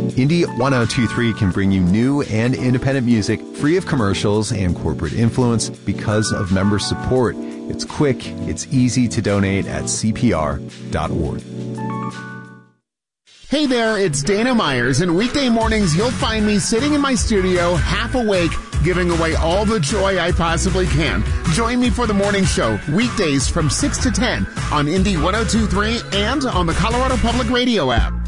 Indie 1023 can bring you new and independent music free of commercials and corporate influence because of member support. It's quick, it's easy to donate at CPR.org. Hey there, it's Dana Myers, and weekday mornings you'll find me sitting in my studio, half awake, giving away all the joy I possibly can. Join me for the morning show, weekdays from 6 to 10 on Indie 1023 and on the Colorado Public Radio app.